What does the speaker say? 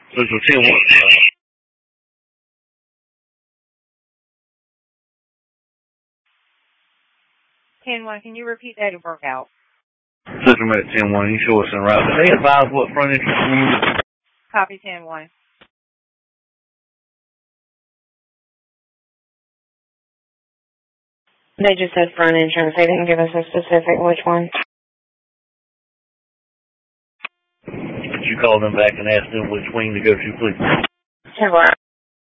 Central 10-1. 10-1, can you repeat that? It broke out. Central Med 10-1, you show us en route. Did they advise what front entrance we use? Copy 10-1. They just said front entrance. They didn't give us a specific which one. Could you call them back and ask them which wing to go to, please? 10-1.